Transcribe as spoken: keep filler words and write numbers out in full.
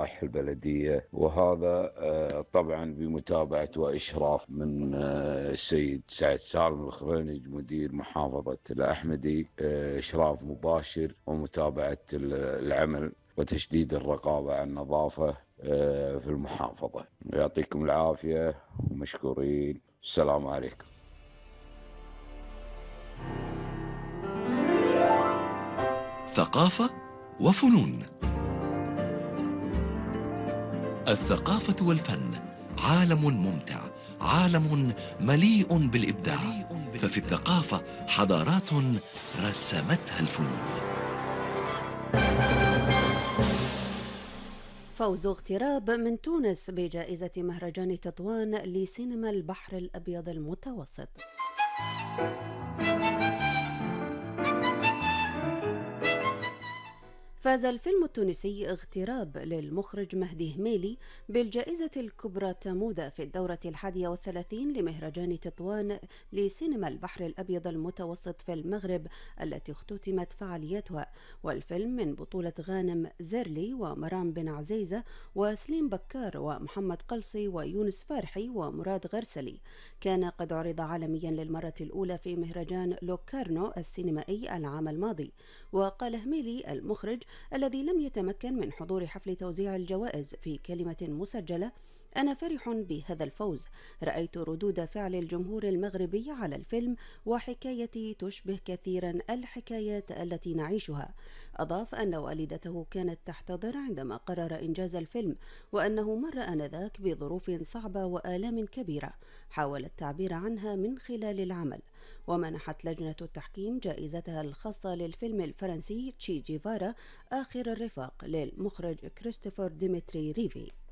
لوائح البلدية، وهذا طبعا بمتابعة وإشراف من السيد سعد سالم الخرنج مدير محافظة الأحمدي، إشراف مباشر ومتابعة العمل وتشديد الرقابة على النظافة في المحافظة. يعطيكم العافية ومشكورين. السلام عليكم. ثقافة وفنون. الثقافة والفن عالم ممتع، عالم مليء بالإبداع، ففي الثقافة حضارات رسمتها الفنون. فوز اغتراب من تونس بجائزة مهرجان تطوان لسينما البحر الأبيض المتوسط. فاز الفيلم التونسي اغتراب للمخرج مهدي هميلي بالجائزة الكبرى تامودا في الدورة الحادية والثلاثين لمهرجان تطوان لسينما البحر الأبيض المتوسط في المغرب التي اختتمت فعالياتها. والفيلم من بطولة غانم زيرلي ومرام بن عزيزة وسليم بكار ومحمد قلصي ويونس فارحي ومراد غرسلي. كان قد عرض عالميا للمرة الأولى في مهرجان لوكارنو السينمائي العام الماضي. وقال هميلي المخرج الذي لم يتمكن من حضور حفل توزيع الجوائز في كلمة مسجلة: أنا فرح بهذا الفوز، رأيت ردود فعل الجمهور المغربي على الفيلم وحكايتي تشبه كثيرا الحكايات التي نعيشها. أضاف أن والدته كانت تحتضر عندما قرر إنجاز الفيلم، وأنه مر آنذاك بظروف صعبة وآلام كبيرة حاول التعبير عنها من خلال العمل. ومنحت لجنة التحكيم جائزتها الخاصة للفيلم الفرنسي تشي جيفارا آخر الرفاق للمخرج كريستوفر ديمتري ريفي.